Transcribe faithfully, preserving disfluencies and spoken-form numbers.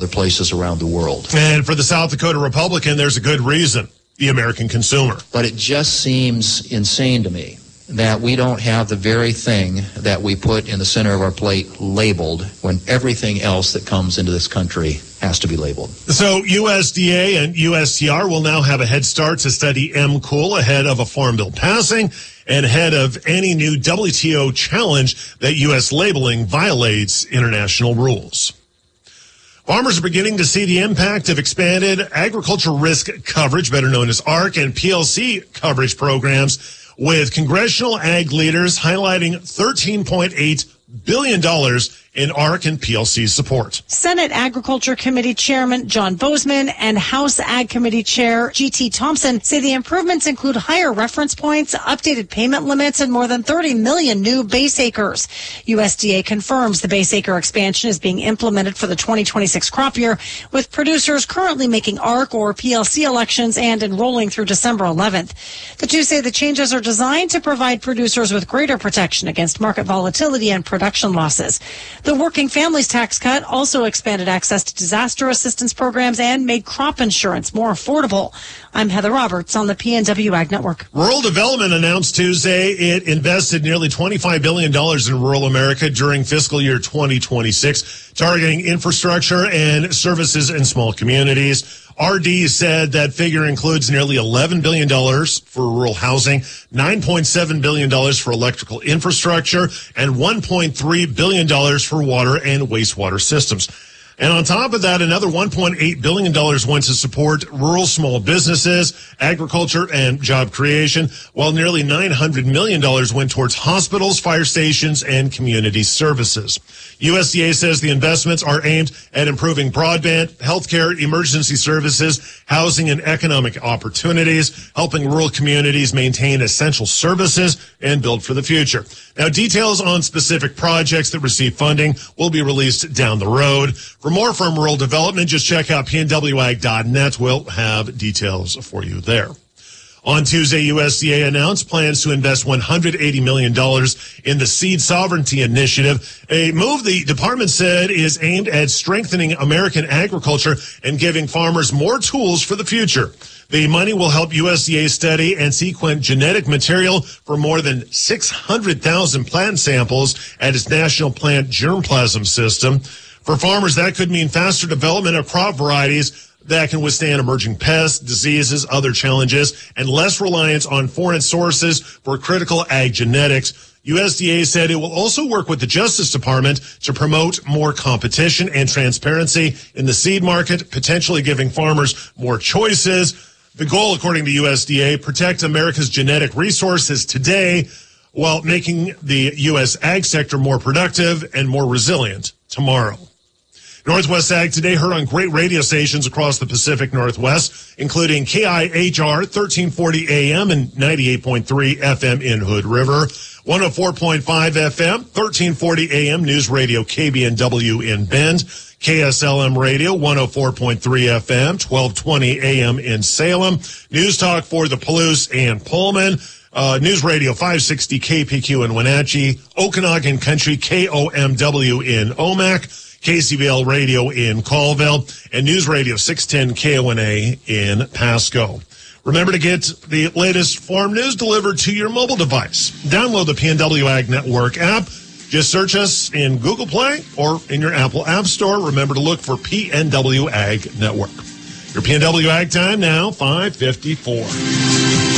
other places around the world. And for the South Dakota Republican, there's a good reason: the American consumer. But it just seems insane to me that we don't have the very thing that we put in the center of our plate labeled when everything else that comes into this country has to be labeled. So U S D A and U S T R will now have a head start to study M. cool ahead of a farm bill passing and ahead of any new W T O challenge that U S labeling violates international rules. Farmers are beginning to see the impact of expanded agricultural risk coverage, better known as A R C, and P L C coverage programs, with congressional ag leaders highlighting thirteen point eight billion dollars in A R C and P L C support. Senate Agriculture Committee Chairman John Bozeman and House Ag Committee Chair G T Thompson say the improvements include higher reference points, updated payment limits, and more than thirty million new base acres. U S D A confirms the base acre expansion is being implemented for the twenty twenty-six crop year, with producers currently making A R C or P L C elections and enrolling through December eleventh. The two say the changes are designed to provide producers with greater protection against market volatility and production losses. The Working Families Tax Cut also expanded access to disaster assistance programs and made crop insurance more affordable. I'm Heather Roberts on the P N W Ag Network. Rural Development announced Tuesday it invested nearly twenty-five billion dollars in rural America during fiscal year twenty twenty-six, targeting infrastructure and services in small communities. R D said that figure includes nearly eleven billion dollars for rural housing, nine point seven billion dollars for electrical infrastructure, and one point three billion dollars for water and wastewater systems. And on top of that, another one point eight billion dollars went to support rural small businesses, agriculture, and job creation, while nearly nine hundred million dollars went towards hospitals, fire stations, and community services. U S D A says the investments are aimed at improving broadband, healthcare, emergency services, housing, and economic opportunities, helping rural communities maintain essential services and build for the future. Now, details on specific projects that receive funding will be released down the road. For more from Rural Development, just check out P N W ag dot net. We'll have details for you there. On Tuesday, U S D A announced plans to invest one hundred eighty million dollars in the Seed Sovereignty Initiative, a move the department said is aimed at strengthening American agriculture and giving farmers more tools for the future. The money will help U S D A study and sequence genetic material for more than six hundred thousand plant samples at its National Plant Germplasm System. For farmers, that could mean faster development of crop varieties that can withstand emerging pests, diseases, other challenges, and less reliance on foreign sources for critical ag genetics. U S D A said it will also work with the Justice Department to promote more competition and transparency in the seed market, potentially giving farmers more choices. The goal, according to U S D A, protect America's genetic resources today while making the U S ag sector more productive and more resilient tomorrow. Northwest Ag Today heard on great radio stations across the Pacific Northwest, including K I H R thirteen forty A M and ninety-eight point three F M in Hood River, one oh four point five F M, thirteen forty A M News Radio K B N W in Bend, K S L M Radio one oh four point three F M, twelve twenty A M in Salem, News Talk for the Palouse and Pullman, uh, News Radio five sixty K P Q in Wenatchee, Okanagan Country K O M W in Omak, K C B L Radio in Colville, and News Radio six ten K O N A in Pasco. Remember to get the latest farm news delivered to your mobile device. Download the P N W Ag Network app. Just search us in Google Play or in your Apple App Store. Remember to look for P N W Ag Network. Your P N W Ag time now, five fifty-four.